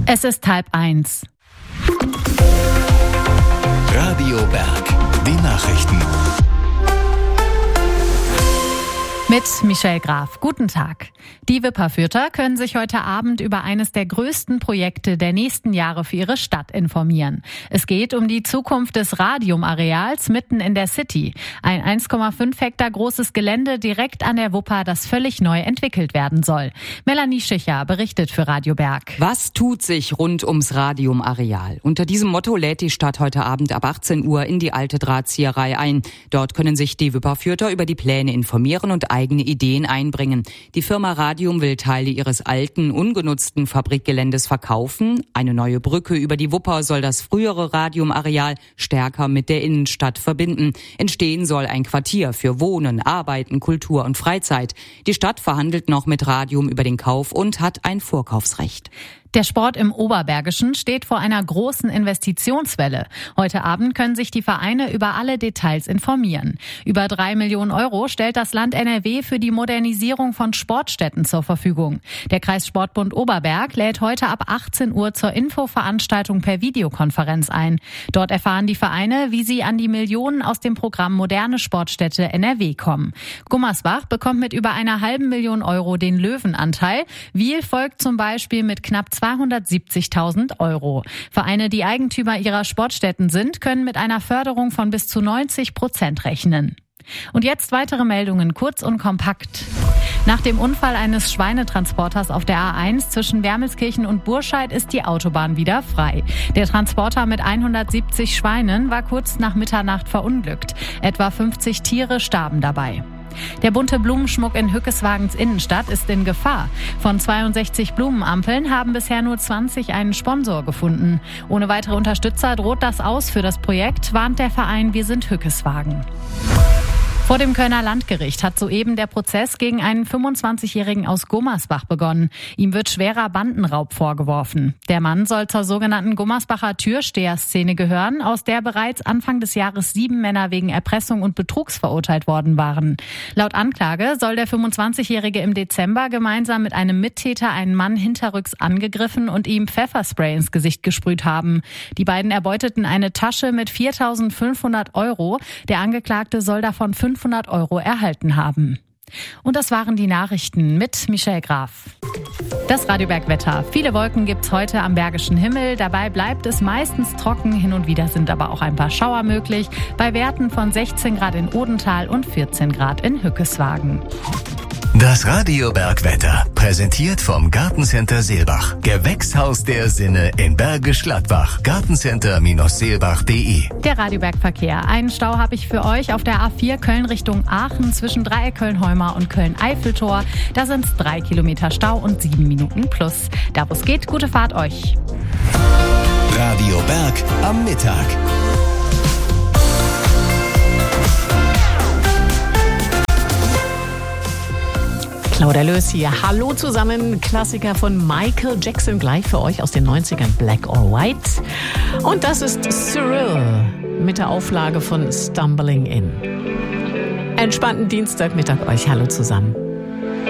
Es ist 12:30. Radio Berg, die Nachrichten. Mit Michelle Graf. Guten Tag. Die Wipperfürther können sich heute Abend über eines der größten Projekte der nächsten Jahre für ihre Stadt informieren. Es geht um die Zukunft des Radium-Areals mitten in der City. Ein 1,5 Hektar großes Gelände direkt an der Wupper, das völlig neu entwickelt werden soll. Melanie Schicher berichtet für Radio Berg. Was tut sich rund ums Radium-Areal? Unter diesem Motto lädt die Stadt heute Abend ab 18 Uhr in die alte Drahtzieherei ein. Dort können sich die Wipperfürther über die Pläne informieren und eigene Ideen einbringen. Die Firma Radium will Teile ihres alten, ungenutzten Fabrikgeländes verkaufen. Eine neue Brücke über die Wupper soll das frühere Radium-Areal stärker mit der Innenstadt verbinden. Entstehen soll ein Quartier für Wohnen, Arbeiten, Kultur und Freizeit. Die Stadt verhandelt noch mit Radium über den Kauf und hat ein Vorkaufsrecht. Der Sport im Oberbergischen steht vor einer großen Investitionswelle. Heute Abend können sich die Vereine über alle Details informieren. Über 3 Millionen Euro stellt das Land NRW für die Modernisierung von Sportstätten zur Verfügung. Der Kreissportbund Oberberg lädt heute ab 18 Uhr zur Infoveranstaltung per Videokonferenz ein. Dort erfahren die Vereine, wie sie an die Millionen aus dem Programm Moderne Sportstätte NRW kommen. Gummersbach bekommt mit über einer halben Million Euro den Löwenanteil. Wiel folgt zum Beispiel mit knapp 270.000 Euro. Vereine, die Eigentümer ihrer Sportstätten sind, können mit einer Förderung von bis zu 90% rechnen. Und jetzt weitere Meldungen, kurz und kompakt. Nach dem Unfall eines Schweinetransporters auf der A1 zwischen Wermelskirchen und Burscheid ist die Autobahn wieder frei. Der Transporter mit 170 Schweinen war kurz nach Mitternacht verunglückt. Etwa 50 Tiere starben dabei. Der bunte Blumenschmuck in Hückeswagens Innenstadt ist in Gefahr. Von 62 Blumenampeln haben bisher nur 20 einen Sponsor gefunden. Ohne weitere Unterstützer droht das aus für das Projekt, warnt der Verein Wir sind Hückeswagen. Vor dem Kölner Landgericht hat soeben der Prozess gegen einen 25-Jährigen aus Gummersbach begonnen. Ihm wird schwerer Bandenraub vorgeworfen. Der Mann soll zur sogenannten Gummersbacher Türsteher-Szene gehören, aus der bereits Anfang des Jahres 7 Männer wegen Erpressung und Betrugs verurteilt worden waren. Laut Anklage soll der 25-Jährige im Dezember gemeinsam mit einem Mittäter einen Mann hinterrücks angegriffen und ihm Pfefferspray ins Gesicht gesprüht haben. Die beiden erbeuteten eine Tasche mit 4.500 Euro. Der Angeklagte soll davon 500 Euro erhalten haben. Und das waren die Nachrichten mit Michelle Graf. Das Radio Berg Wetter. Viele Wolken gibt's heute am Bergischen Himmel. Dabei bleibt es meistens trocken. Hin und wieder sind aber auch ein paar Schauer möglich. Bei Werten von 16 Grad in Odenthal und 14 Grad in Hückeswagen. Das Radio Berg Wetter, präsentiert vom Gartencenter Seelbach. Gewächshaus der Sinne in Bergisch Gladbach. Gartencenter-seelbach.de. Der Radio Berg Verkehr. Einen Stau habe ich für euch auf der A4 Köln Richtung Aachen zwischen Dreieck Köln-Heumar und Köln-Eiffeltor. Da sind es 3 Kilometer Stau und 7 Minuten plus. Da wo es geht, gute Fahrt euch. Radio Berg am Mittag. Claudia Löß hier. Hallo zusammen. Klassiker von Michael Jackson gleich für euch aus den 90ern. Black or White. Und das ist Cyril mit der Auflage von Stumbling In. Entspannten Dienstagmittag euch. Hallo zusammen.